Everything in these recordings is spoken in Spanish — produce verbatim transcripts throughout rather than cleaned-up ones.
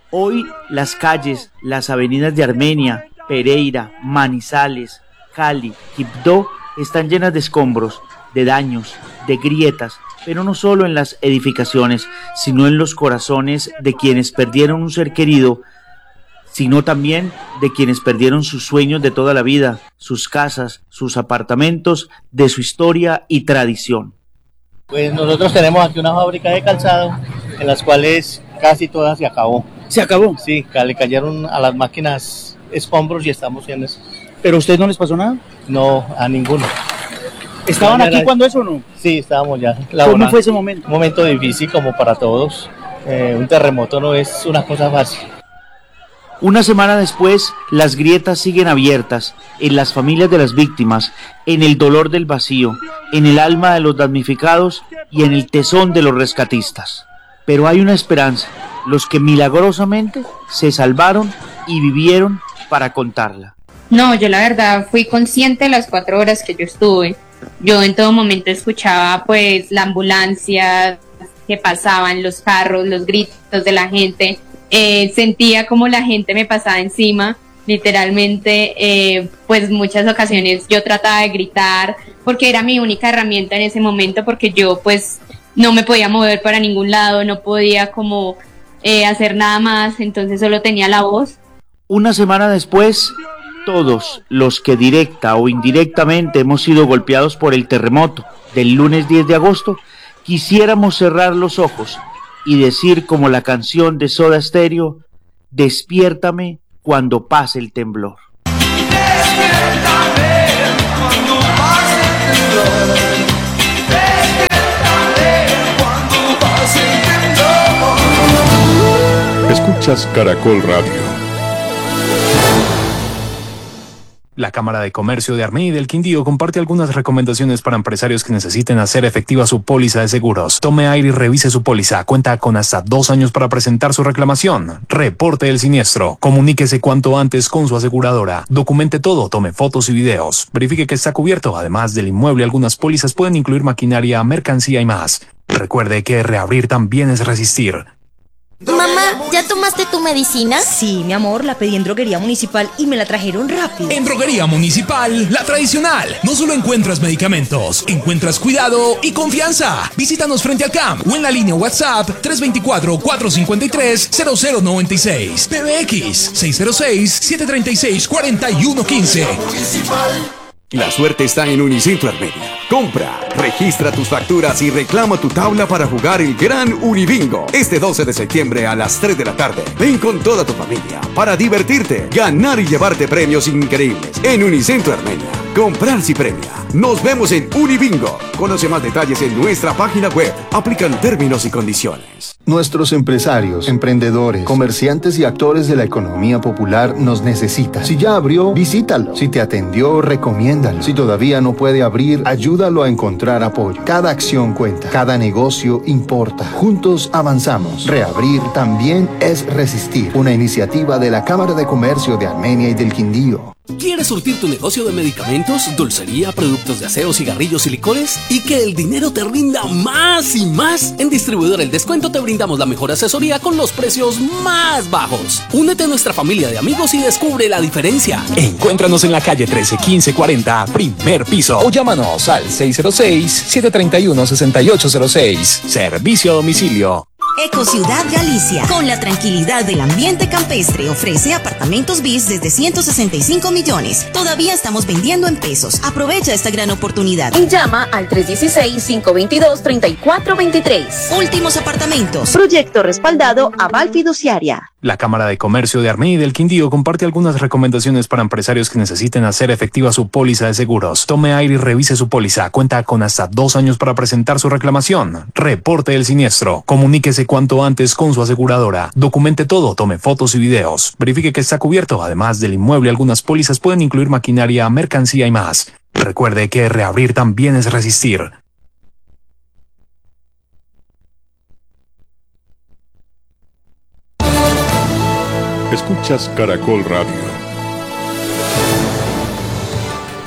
Hoy las calles, las avenidas de Armenia, Pereira, Manizales, Cali, Quibdó están llenas de escombros, de daños, de grietas, pero no solo en las edificaciones, sino en los corazones de quienes perdieron un ser querido, sino también de quienes perdieron sus sueños de toda la vida, sus casas, sus apartamentos, de su historia y tradición. Pues nosotros tenemos aquí una fábrica de calzado en las cuales casi toda se acabó. ¿Se acabó? Sí, le cayeron a las máquinas escombros y estamos en eso. ¿Pero a ustedes no les pasó nada? No, a ninguno. ¿Estaban aquí cuando eso o no? Sí, estábamos ya. ¿Cómo fue ese momento? Un momento difícil como para todos. Eh, un terremoto no es una cosa fácil. Una semana después, las grietas siguen abiertas en las familias de las víctimas, en el dolor del vacío, en el alma de los damnificados y en el tesón de los rescatistas. Pero hay una esperanza, los que milagrosamente se salvaron y vivieron para contarla. No, yo la verdad fui consciente de las cuatro horas que yo estuve. Yo en todo momento escuchaba pues la ambulancia que pasaban, los carros, los gritos de la gente. Eh, sentía como la gente me pasaba encima, literalmente, eh, pues muchas ocasiones yo trataba de gritar porque era mi única herramienta en ese momento, porque yo pues no me podía mover para ningún lado, no podía como eh, hacer nada más, entonces solo tenía la voz. Una semana después, todos los que directa o indirectamente hemos sido golpeados por el terremoto del lunes diez de agosto, quisiéramos cerrar los ojos y decir como la canción de Soda Stereo, despiértame cuando pase el temblor. Despiértame cuando pase el temblor. Despiértame cuando pase el temblor. Escuchas Caracol Radio. La Cámara de Comercio de Armenia y del Quindío comparte algunas recomendaciones para empresarios que necesiten hacer efectiva su póliza de seguros. Tome aire y revise su póliza. Cuenta con hasta dos años para presentar su reclamación. Reporte el siniestro. Comuníquese cuanto antes con su aseguradora. Documente todo, tome fotos y videos. Verifique que está cubierto. Además del inmueble, algunas pólizas pueden incluir maquinaria, mercancía y más. Recuerde que reabrir también es resistir. Mamá, ¿ya tomaste tu medicina? Sí, mi amor, la pedí en Droguería Municipal y me la trajeron rápido. En Droguería Municipal, la tradicional, no solo encuentras medicamentos, encuentras cuidado y confianza. Visítanos frente al C A M o en la línea WhatsApp tres dos cuatro, cuatro cinco tres, cero cero nueve seis. P B X seis cero seis, siete tres seis, cuatro uno uno cinco. La suerte está en Unicentro Armenia. Compra, registra tus facturas y reclama tu tabla para jugar el Gran Unibingo. Este doce de septiembre a las tres de la tarde. Ven con toda tu familia para divertirte, ganar y llevarte premios increíbles. En Unicentro Armenia, comprar si premia. Nos vemos en Unibingo. Conoce más detalles en nuestra página web. Aplican términos y condiciones. Nuestros empresarios, emprendedores, comerciantes y actores de la economía popular nos necesitan. Si ya abrió, visítalo. Si te atendió, recomiéndalo. Si todavía no puede abrir, ayúdalo a encontrar apoyo. Cada acción cuenta, cada negocio importa. Juntos avanzamos. Reabrir también es resistir. Una iniciativa de la Cámara de Comercio de Armenia y del Quindío. ¿Quieres surtir tu negocio de medicamentos, dulcería, productos de aseo, cigarrillos y licores? ¿Y que el dinero te rinda más y más? En Distribuidor El Descuento te brindamos la mejor asesoría con los precios más bajos. Únete a nuestra familia de amigos y descubre la diferencia. Encuéntranos en la calle trece quince cuarenta, primer piso. O llámanos al seis cero seis, siete tres uno, seis ocho cero seis. Servicio a domicilio. Ecociudad Galicia, con la tranquilidad del ambiente campestre, ofrece apartamentos bis desde ciento sesenta y cinco millones. Todavía estamos vendiendo en pesos. Aprovecha esta gran oportunidad y llama al tres uno seis, cinco dos dos, tres cuatro dos tres. Últimos apartamentos. Proyecto respaldado Aval Fiduciaria. La Cámara de Comercio de Armenia y del Quindío comparte algunas recomendaciones para empresarios que necesiten hacer efectiva su póliza de seguros. Tome aire y revise su póliza. Cuenta con hasta dos años para presentar su reclamación. Reporte el siniestro. Comuníquese cuanto antes con su aseguradora. Documente todo, tome fotos y videos. Verifique que está cubierto. Además del inmueble, algunas pólizas pueden incluir maquinaria, mercancía y más. Recuerde que reabrir también es resistir. Escuchas Caracol Radio.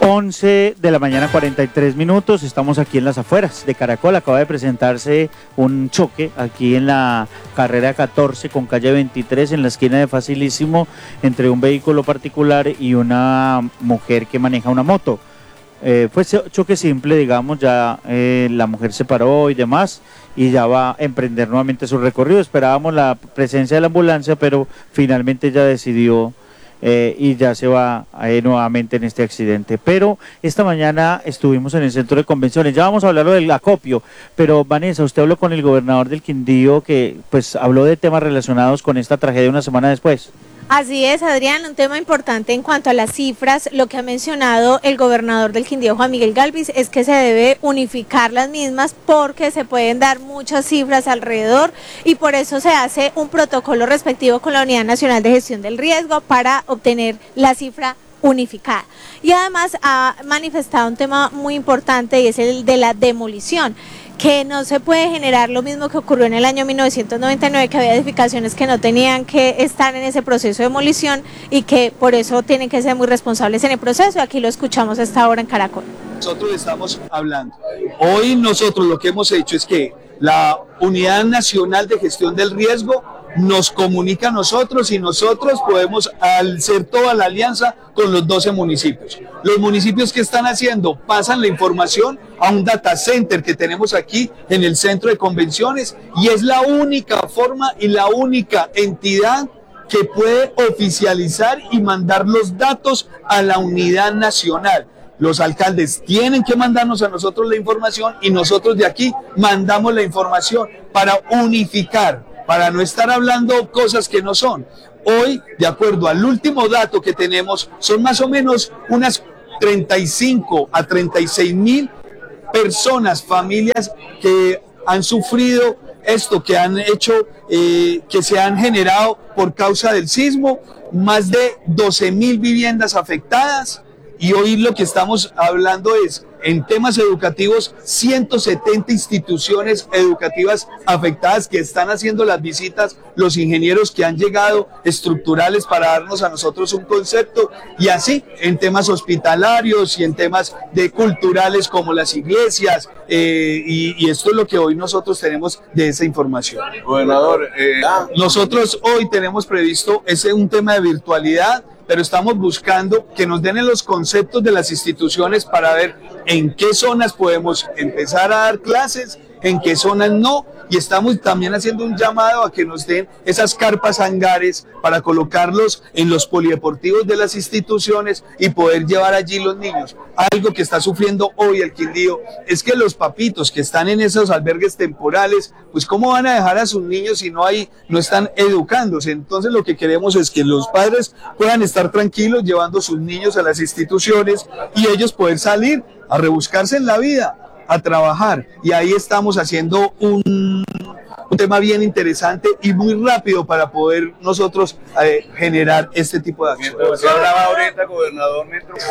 once de la mañana, cuarenta y tres minutos, estamos aquí en las afueras de Caracol. Acaba de presentarse un choque aquí en la carrera catorce con calle veintitrés, en la esquina de Facilísimo, entre un vehículo particular y una mujer que maneja una moto. Eh, fue choque simple, digamos, ya eh, la mujer se paró y demás, y ya va a emprender nuevamente su recorrido. Esperábamos la presencia de la ambulancia, pero finalmente ya decidió Eh, y ya se va eh, nuevamente en este accidente. Pero esta mañana estuvimos en el centro de convenciones, ya vamos a hablar del acopio, pero Vanessa, usted habló con el gobernador del Quindío, que pues habló de temas relacionados con esta tragedia una semana después. Así es, Adrián, un tema importante en cuanto a las cifras. Lo que ha mencionado el gobernador del Quindío, Juan Miguel Galvis, es que se debe unificar las mismas porque se pueden dar muchas cifras alrededor, y por eso se hace un protocolo respectivo con la Unidad Nacional de Gestión del Riesgo para obtener la cifra unificada. Y además ha manifestado un tema muy importante, y es el de la demolición, que no se puede generar lo mismo que ocurrió en el año mil novecientos noventa y nueve, que había edificaciones que no tenían que estar en ese proceso de demolición y que por eso tienen que ser muy responsables en el proceso. Aquí lo escuchamos a esta hora en Caracol. Nosotros estamos hablando. Hoy nosotros lo que hemos hecho es que la Unidad Nacional de Gestión del Riesgo nos comunica a nosotros, y nosotros podemos hacer toda la alianza con los doce municipios. Los municipios que están haciendo pasan la información a un data center que tenemos aquí en el centro de convenciones, y es la única forma y la única entidad que puede oficializar y mandar los datos a la unidad nacional. Los alcaldes tienen que mandarnos a nosotros la información, y nosotros de aquí mandamos la información para unificar, para no estar hablando cosas que no son. Hoy, de acuerdo al último dato que tenemos, son más o menos unas treinta y cinco a treinta y seis mil personas, familias que han sufrido esto, que han hecho, eh, que se han generado por causa del sismo, más de doce mil viviendas afectadas. Y hoy lo que estamos hablando es, en temas educativos, ciento setenta instituciones educativas afectadas que están haciendo las visitas, los ingenieros que han llegado estructurales para darnos a nosotros un concepto, y así en temas hospitalarios y en temas de culturales como las iglesias, eh, y, y esto es lo que hoy nosotros tenemos de esa información. Gobernador, eh... nosotros hoy tenemos previsto ese un tema de virtualidad, pero estamos buscando que nos den los conceptos de las instituciones para ver en qué zonas podemos empezar a dar clases, en qué zonas no, y estamos también haciendo un llamado a que nos den esas carpas hangares para colocarlos en los polideportivos de las instituciones y poder llevar allí los niños. Algo que está sufriendo hoy el Quindío es que los papitos que están en esos albergues temporales, pues cómo van a dejar a sus niños si no hay, no están educándose. Entonces lo que queremos es que los padres puedan estar tranquilos llevando a sus niños a las instituciones, y ellos poder salir a rebuscarse en la vida, a trabajar, y ahí estamos haciendo un, un tema bien interesante y muy rápido para poder nosotros eh, generar este tipo de acciones. ¿Usted hablaba ahorita, gobernador?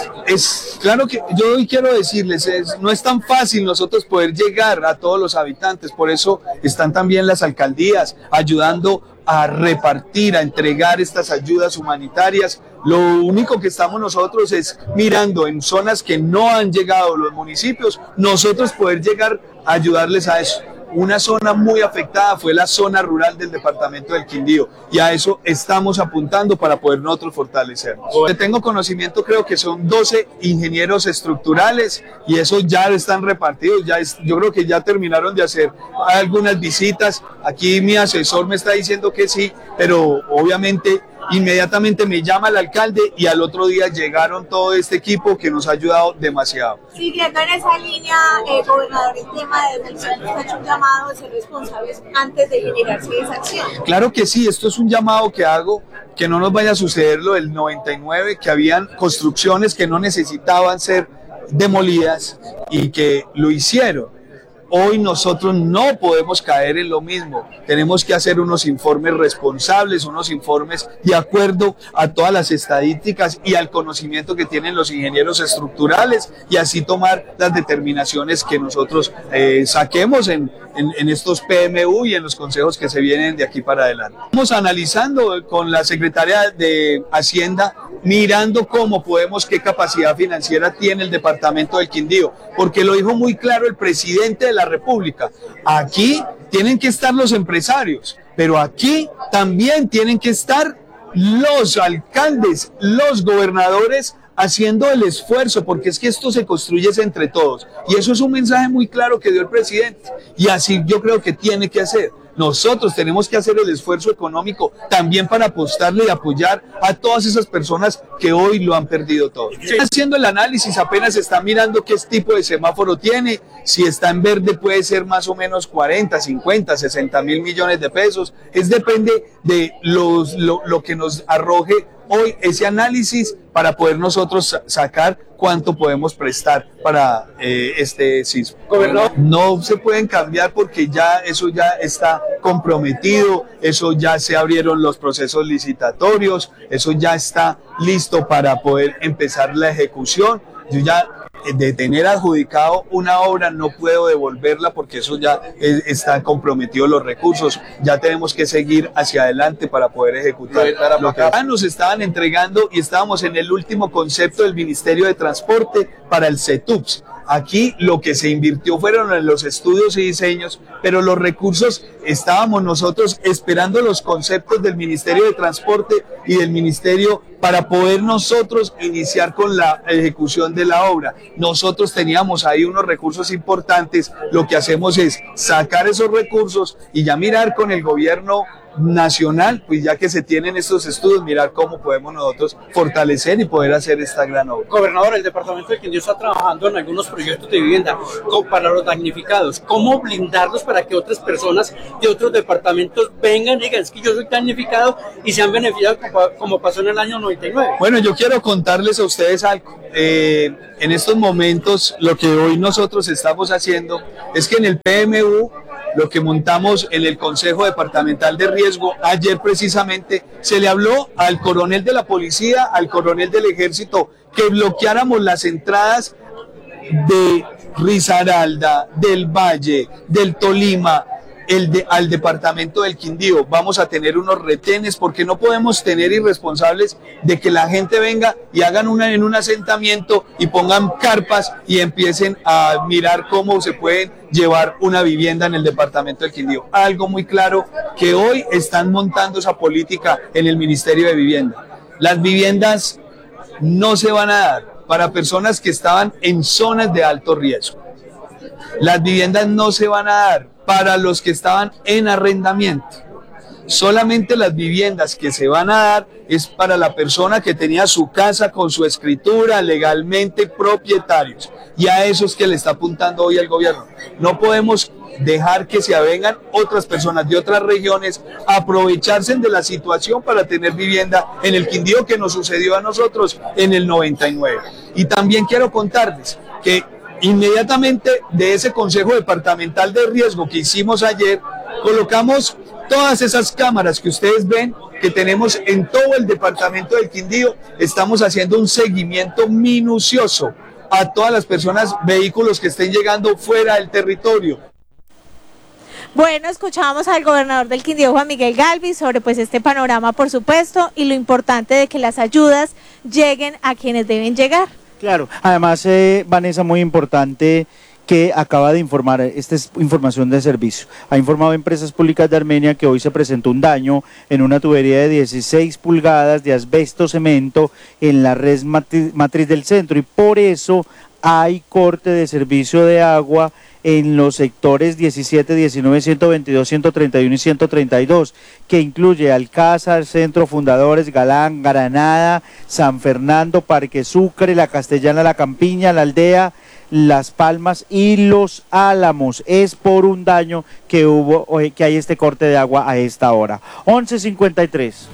Es claro que yo hoy quiero decirles, es, no es tan fácil nosotros poder llegar a todos los habitantes, por eso están también las alcaldías ayudando a repartir, a entregar estas ayudas humanitarias. Lo único que estamos nosotros es mirando en zonas que no han llegado los municipios, nosotros poder llegar a ayudarles a eso. Una zona muy afectada fue la zona rural del departamento del Quindío, y a eso estamos apuntando para poder nosotros fortalecernos. Tengo conocimiento, creo que son doce ingenieros estructurales, y esos ya están repartidos, ya es, yo creo que ya terminaron de hacer algunas visitas. Aquí mi asesor me está diciendo que sí, pero obviamente inmediatamente me llama el alcalde, y al otro día llegaron todo este equipo que nos ha ayudado demasiado. Siguiendo en esa línea, eh, gobernador, el tema de demolición, ¿usted ha hecho un llamado de ser responsables antes de generarse esa acción? Claro que sí, esto es un llamado que hago, que no nos vaya a suceder lo del noventa y nueve, que habían construcciones que no necesitaban ser demolidas y que lo hicieron. Hoy nosotros no podemos caer en lo mismo, tenemos que hacer unos informes responsables, unos informes de acuerdo a todas las estadísticas y al conocimiento que tienen los ingenieros estructurales, y así tomar las determinaciones que nosotros eh, saquemos en, en, en estos P M U y en los consejos que se vienen de aquí para adelante. Estamos analizando con la secretaria de Hacienda mirando cómo podemos, qué capacidad financiera tiene el departamento del Quindío, porque lo dijo muy claro el presidente de la República. Aquí tienen que estar los empresarios, pero aquí también tienen que estar los alcaldes, los gobernadores, haciendo el esfuerzo, porque es que esto se construye entre todos. Y eso es un mensaje muy claro que dio el presidente. Y así yo creo que tiene que hacer. Nosotros tenemos que hacer el esfuerzo económico también para apostarle y apoyar a todas esas personas que hoy lo han perdido todo. Está haciendo el análisis, apenas está mirando qué tipo de semáforo tiene. Si está en verde puede ser más o menos cuarenta, cincuenta, sesenta mil millones de pesos. Es depende de los, lo, lo que nos arroje hoy ese análisis para poder nosotros sacar cuánto podemos prestar para eh, este sismo. Gobernador, no se pueden cambiar porque ya eso ya está comprometido, eso ya se abrieron los procesos licitatorios, eso ya está listo para poder empezar la ejecución. Yo ya de tener adjudicado una obra no puedo devolverla porque eso ya es, están comprometidos los recursos, ya tenemos que seguir hacia adelante para poder ejecutar lo que ya nos estaban entregando y estábamos en el último concepto del Ministerio de Transporte para el CETUPS. Aquí lo que se invirtió fueron en los estudios y diseños, pero los recursos estábamos nosotros esperando los conceptos del Ministerio de Transporte y del Ministerio para poder nosotros iniciar con la ejecución de la obra. Nosotros teníamos ahí unos recursos importantes, lo que hacemos es sacar esos recursos y ya mirar con el gobierno nacional, pues ya que se tienen estos estudios, mirar cómo podemos nosotros fortalecer y poder hacer esta gran obra. Gobernador, el departamento del Quindío está trabajando en algunos proyectos de vivienda para los damnificados. ¿Cómo blindarlos para que otras personas de otros departamentos vengan y digan, es que yo soy damnificado y se han beneficiado como pasó en el año noventa y nueve? Bueno, yo quiero contarles a ustedes algo. Eh, en estos momentos, lo que hoy nosotros estamos haciendo es que en el P M U, lo que montamos en el Consejo Departamental de Riesgo, ayer precisamente se le habló al coronel de la policía, al coronel del ejército, que bloqueáramos las entradas de Risaralda, del Valle, del Tolima, el de, al departamento del Quindío. Vamos a tener unos retenes porque no podemos tener irresponsables de que la gente venga y hagan una, en un asentamiento y pongan carpas y empiecen a mirar cómo se pueden llevar una vivienda en el departamento del Quindío. Algo muy claro que hoy están montando esa política en el Ministerio de Vivienda. Las viviendas no se van a dar para personas que estaban en zonas de alto riesgo. Las viviendas no se van a dar para los que estaban en arrendamiento. Solamente las viviendas que se van a dar es para la persona que tenía su casa con su escritura legalmente propietarios. Y a eso es que le está apuntando hoy el gobierno. No podemos dejar que se avengan otras personas de otras regiones a aprovecharse de la situación para tener vivienda en el Quindío, que nos sucedió a nosotros en el noventa y nueve. Y también quiero contarles que inmediatamente de ese Consejo Departamental de Riesgo que hicimos ayer, colocamos todas esas cámaras que ustedes ven que tenemos en todo el departamento del Quindío. Estamos haciendo un seguimiento minucioso a todas las personas, vehículos que estén llegando fuera del territorio. Bueno, escuchábamos al gobernador del Quindío, Juan Miguel Gálvez, sobre pues este panorama, por supuesto, y lo importante de que las ayudas lleguen a quienes deben llegar. Claro, además, eh, Vanessa, muy importante que acaba de informar, esta es información de servicio, ha informado Empresas Públicas de Armenia que hoy se presentó un daño en una tubería de dieciséis pulgadas de asbesto cemento en la red matriz del centro y por eso hay corte de servicio de agua en los sectores diecisiete, diecinueve, ciento veintidós, ciento treinta y uno y ciento treinta y dos, que incluye Alcázar, Centro Fundadores, Galán, Granada, San Fernando, Parque Sucre, La Castellana, La Campiña, La Aldea, Las Palmas y Los Álamos. Es por un daño que hubo, que hay este corte de agua a esta hora. once cincuenta y tres.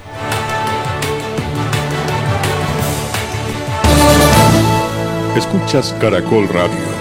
Escuchas Caracol Radio.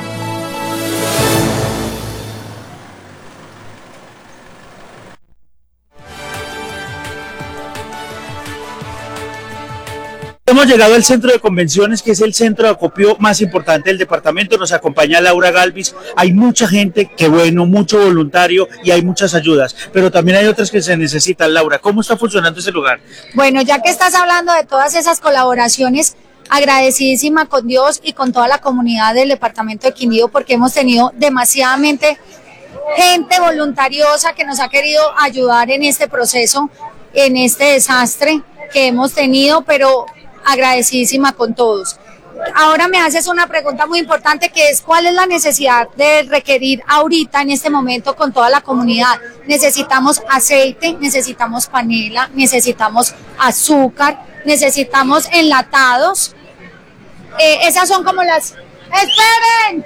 hemos llegado al centro de convenciones, que es el centro de acopio más importante del departamento. Nos acompaña Laura Galvis. Hay mucha gente, que bueno, mucho voluntario y hay muchas ayudas, pero también hay otras que se necesitan. Laura, ¿cómo está funcionando ese lugar? Bueno, ya que estás hablando de todas esas colaboraciones, agradecidísima con Dios y con toda la comunidad del departamento de Quindío, porque hemos tenido demasiadamente gente voluntariosa que nos ha querido ayudar en este proceso, en este desastre que hemos tenido, pero agradecidísima con todos. Ahora me haces una pregunta muy importante, que es ¿cuál es la necesidad de requerir ahorita en este momento con toda la comunidad? Necesitamos aceite, necesitamos panela, necesitamos azúcar, necesitamos enlatados. Eh, esas son como las... ¡Esperen!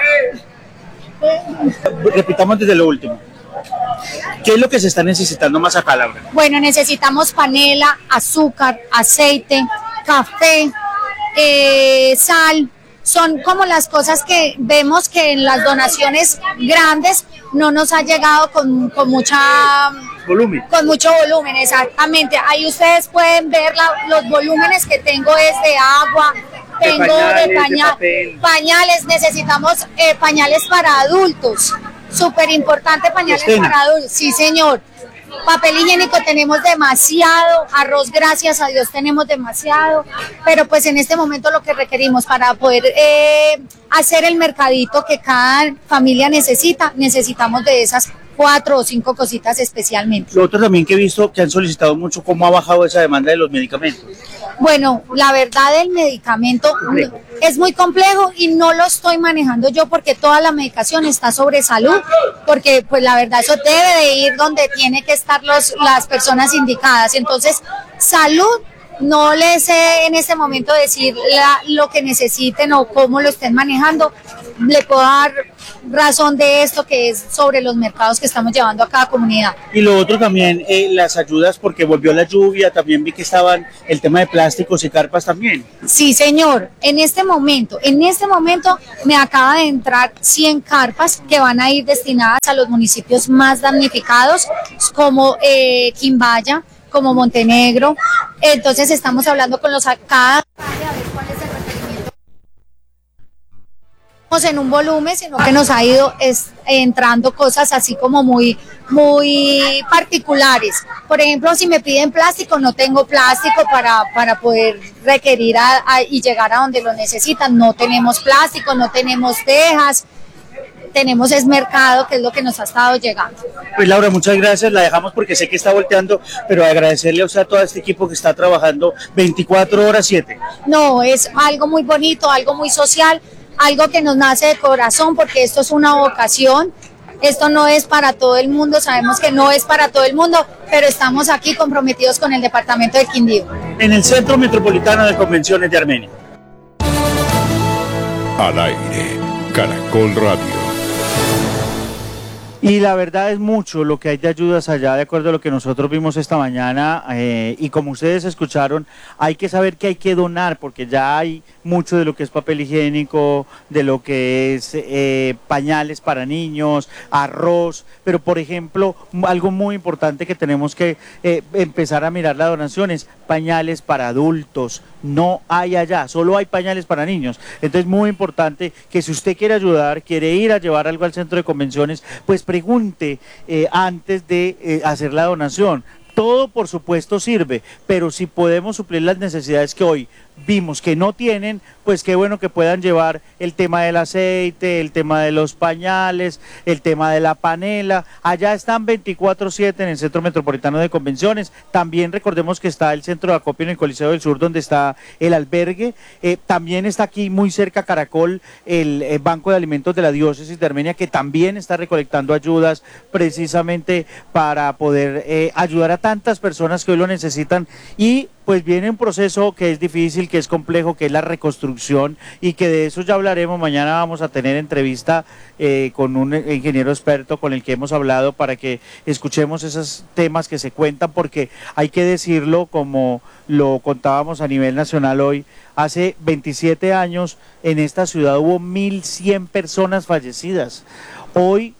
Repitamos desde lo último. ¿Qué es lo que se está necesitando más acá, Laura? Bueno, necesitamos panela, azúcar, aceite, café, eh, sal. Son como las cosas que vemos que en las donaciones grandes no nos ha llegado con, con mucha... volumen. Con mucho volumen, exactamente. Ahí ustedes pueden ver la, los volúmenes que tengo es de agua, de tengo pañales, de, paña, de pañales, necesitamos eh, pañales para adultos. Súper importante, pañales Cristina. para adultos, sí señor. Papel higiénico tenemos demasiado, arroz gracias a Dios tenemos demasiado, pero pues en este momento lo que requerimos para poder eh, hacer el mercadito que cada familia necesita, necesitamos de esas cuatro o cinco cositas especialmente. Lo otro también que he visto que han solicitado mucho, ¿cómo ha bajado esa demanda de los medicamentos? Bueno, la verdad el medicamento es muy complejo y no lo estoy manejando yo porque toda la medicación está sobre salud, porque pues la verdad eso debe de ir donde tiene que estar los, las personas indicadas. Entonces, salud, no les sé en este momento decir la, lo que necesiten o cómo lo estén manejando. Le puedo dar razón de esto que es sobre los mercados que estamos llevando a cada comunidad. Y lo otro también, eh, las ayudas, porque volvió la lluvia, también vi que estaban el tema de plásticos y carpas también. Sí, señor, en este momento, en este momento me acaba de entrar cien carpas que van a ir destinadas a los municipios más damnificados, como eh, Quimbaya, como Montenegro. Entonces estamos hablando con los cada en un volumen, sino que nos ha ido es, entrando cosas así como muy muy particulares. Por ejemplo, si me piden plástico, no tengo plástico para, para poder requerir a, a, y llegar a donde lo necesitan. No tenemos plástico, no tenemos tejas, tenemos es mercado, que es lo que nos ha estado llegando. Pues Laura, muchas gracias, la dejamos porque sé que está volteando, pero agradecerle a usted, a todo este equipo que está trabajando veinticuatro horas siete. No, es algo muy bonito, algo muy social, algo que nos nace de corazón, porque esto es una vocación, esto no es para todo el mundo, sabemos que no es para todo el mundo, pero estamos aquí comprometidos con el departamento del Quindío. En el Centro Metropolitano de Convenciones de Armenia. Al aire, Caracol Radio. Y la verdad es mucho lo que hay de ayudas allá, de acuerdo a lo que nosotros vimos esta mañana, eh, y como ustedes escucharon, hay que saber que hay que donar, porque ya hay mucho de lo que es papel higiénico, de lo que es eh, pañales para niños, arroz, pero por ejemplo, algo muy importante que tenemos que eh, empezar a mirar la donación es pañales para adultos. No hay allá, solo hay pañales para niños. Entonces muy importante que si usted quiere ayudar, quiere ir a llevar algo al centro de convenciones, pues pregunte eh, antes de eh, hacer la donación. Todo por supuesto sirve, pero si podemos suplir las necesidades que hoy vimos que no tienen, pues qué bueno que puedan llevar el tema del aceite, el tema de los pañales, el tema de la panela. Allá están veinticuatro siete en el Centro Metropolitano de Convenciones. También recordemos que está el Centro de Acopio en el Coliseo del Sur, donde está el albergue. Eh, también está aquí muy cerca Caracol el eh, Banco de Alimentos de la Diócesis de Armenia, que también está recolectando ayudas precisamente para poder eh, ayudar a tantas personas que hoy lo necesitan. Y pues viene un proceso que es difícil, que es complejo, que es la reconstrucción, y que de eso ya hablaremos. Mañana vamos a tener entrevista eh, con un ingeniero experto con el que hemos hablado para que escuchemos esos temas que se cuentan, porque hay que decirlo como lo contábamos a nivel nacional hoy. Hace veintisiete años en esta ciudad hubo mil cien personas fallecidas. Hoy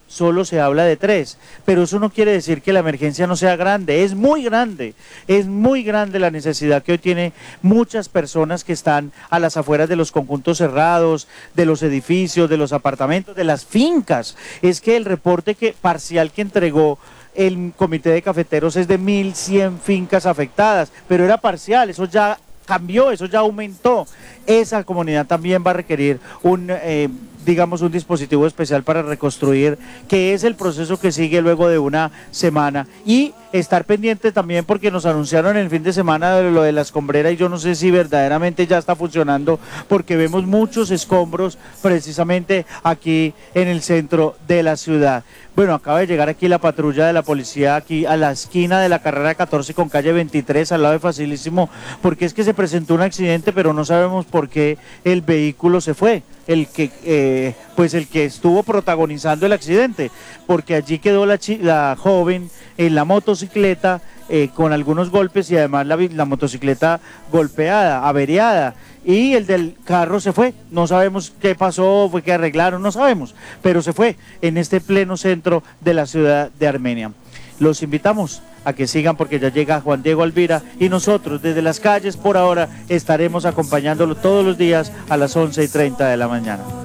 solo se habla de tres, pero eso no quiere decir que la emergencia no sea grande, es muy grande, es muy grande la necesidad que hoy tiene muchas personas que están a las afueras de los conjuntos cerrados, de los edificios, de los apartamentos, de las fincas. Es que el reporte que parcial que entregó el Comité de Cafeteros es de mil cien fincas afectadas, pero era parcial, eso ya cambió, eso ya aumentó. Esa comunidad también va a requerir un, eh, digamos, un dispositivo especial para reconstruir, que es el proceso que sigue luego de una semana. Y estar pendiente también porque nos anunciaron el fin de semana de lo de la escombrera y yo no sé si verdaderamente ya está funcionando porque vemos muchos escombros precisamente aquí en el centro de la ciudad. Bueno, acaba de llegar aquí la patrulla de la policía aquí a la esquina de la carrera catorce con calle veintitrés al lado de Facilísimo, porque es que se presentó un accidente pero no sabemos por qué el vehículo se fue, el que eh, pues el que estuvo protagonizando el accidente, porque allí quedó la, chi la joven en la motocicleta eh, con algunos golpes y además la, la motocicleta golpeada, averiada, y el del carro se fue, no sabemos qué pasó, fue que arreglaron, no sabemos, pero se fue en este pleno centro de la ciudad de Armenia. Los invitamos a que sigan porque ya llega Juan Diego Alvira y nosotros desde las calles por ahora estaremos acompañándolo todos los días a las once y treinta de la mañana.